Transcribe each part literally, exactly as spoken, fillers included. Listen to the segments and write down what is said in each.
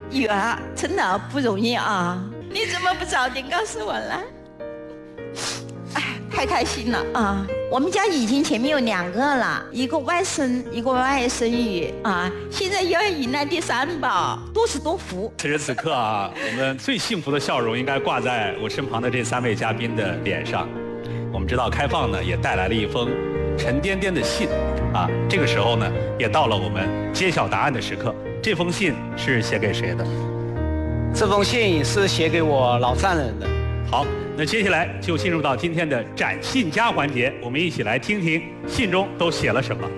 女儿真的不容易啊！你怎么不早点告诉我呢？哎，太开心了啊！我们家已经前面有两个了，一个外甥，一个外甥女啊，现在又要迎来第三宝，多是多福。 此时此刻啊，我们最幸福的笑容应该挂在我身旁的这三位嘉宾的脸上。我们知道开放呢也带来了一封沉甸甸的信啊，这个时候呢也到了我们揭晓答案的时刻。这封信是写给谁的？ 这封信是写给我老丈人的。 好，那接下来就进入到今天的展信佳环节，我们一起来听听信中都写了什么。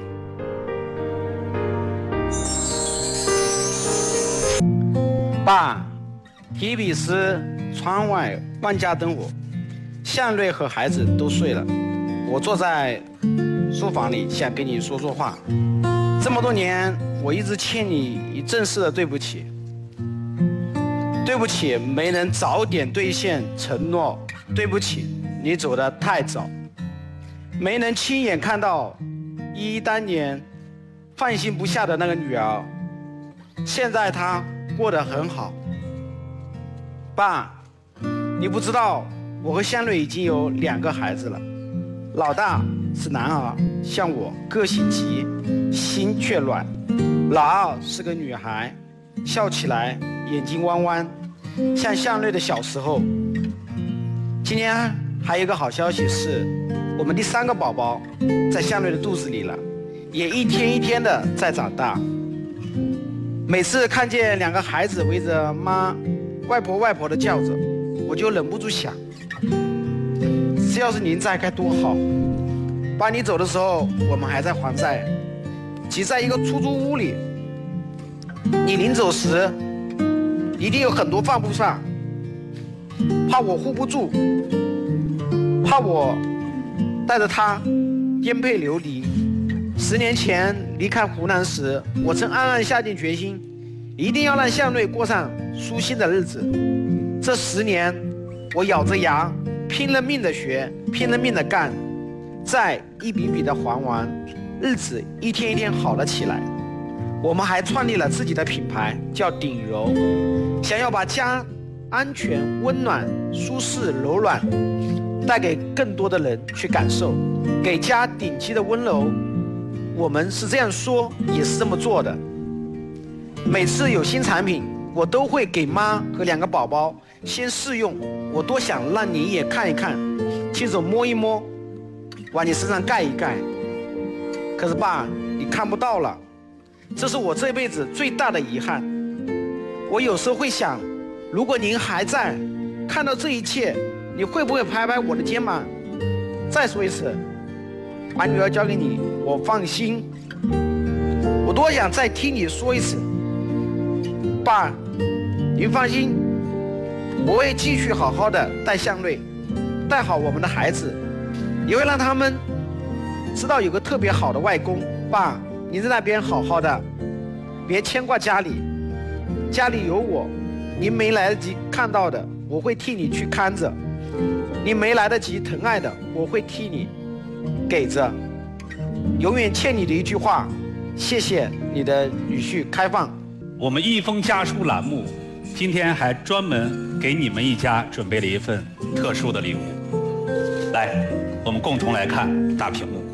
爸，提笔时窗外万家灯火，向瑞和孩子都睡了，我坐在书房里想跟你说说话。这么多年，我一直欠你一正式的对不起。对不起，没能早点兑现承诺。对不起，你走得太早，没能亲眼看到依依当年放心不下的那个女儿。现在她过得很好。爸，你不知道，我和香瑞已经有两个孩子了。老大是男儿，像我，个性急，心却软；老二是个女孩，笑起来眼睛弯弯，像向瑞的小时候。今天还有一个好消息是，我们第三个宝宝在向瑞的肚子里了，也一天一天的在长大。每次看见两个孩子围着妈、外婆、外婆的叫着，我就忍不住想，只要是您在该多好。爸，你走的时候，我们还在还债，挤在一个出租屋里。你临走时，一定有很多放不下，怕我护不住，怕我带着他颠沛流离。十年前离开湖南时，我曾暗暗下定决心，一定要让向瑞过上舒心的日子。这十年，我咬着牙，拼了命的学，拼了命的干，债一笔笔的还完，日子一天一天好了起来。我们还创立了自己的品牌，叫鼎柔，想要把家安全、温暖、舒适、柔软带给更多的人去感受，给家顶级的温柔。我们是这样说，也是这么做的。每次有新产品，我都会给妈和两个宝宝先试用，我多想让你也看一看，亲手摸一摸，往你身上盖一盖。可是爸，你看不到了，这是我这辈子最大的遗憾。我有时候会想，如果您还在，看到这一切，你会不会拍拍我的肩膀？再说一次，把女儿交给你，我放心。我多想再听你说一次，爸，您放心，我会继续好好的带向瑞，带好我们的孩子，也会让他们知道有个特别好的外公。爸，您在那边好好的，别牵挂家里，家里有我，您没来得及看到的，我会替你去看着；您没来得及疼爱的，我会替你给着。永远欠你的一句话，谢谢你的女婿开放。 我们一封家书栏目今天还专门给你们一家准备了一份特殊的礼物，来，我们共同来看大屏幕。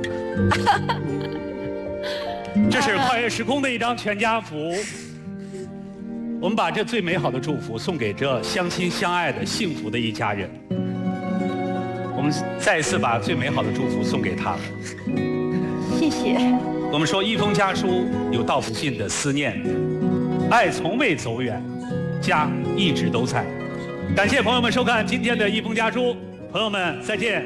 这是跨越时空的一张全家福，我们把这最美好的祝福送给这相亲相爱的幸福的一家人。我们再一次把最美好的祝福送给他们。 谢谢。 我们说一封家书有道不尽的思念，爱从未走远，家一直都在。感谢朋友们收看今天的一封家书，朋友们再见。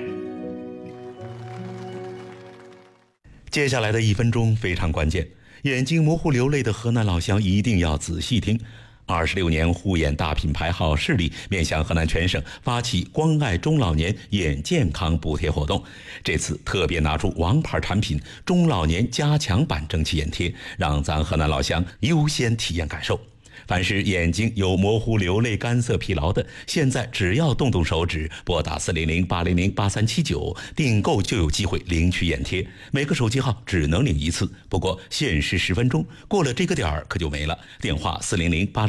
接下来的一分钟非常关键，眼睛模糊流泪的河南老乡一定要仔细听。二十六年护眼大品牌好视力面向河南全省发起关爱中老年眼健康补贴活动，这次特别拿出王牌产品中老年加强版蒸汽眼贴，让咱河南老乡优先体验感受。凡是眼睛有模糊、流泪、干涩、疲劳的，现在只要动动手指，拨打四零零八零零八三七九订购就有机会领取眼贴。每个手机号只能领一次，不过限时十分钟，过了这个点儿可就没了。电话四零零八。